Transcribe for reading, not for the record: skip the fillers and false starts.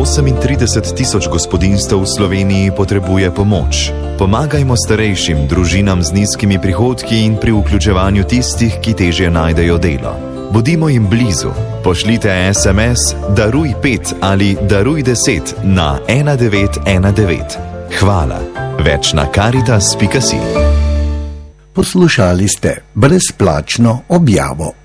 38 000 gospodinjstev v Sloveniji potrebuje pomoč. Pomagajmo starejšim, družinam z nizkimi prihodki in pri vključevanju tistih, ki težje najdejo delo. Bodimo jim blizu. Pošljite SMS Daruj 5 ali Daruj 10 na 1919. Hvala. Več na Caritas.si. Poslušali ste brezplačno objavo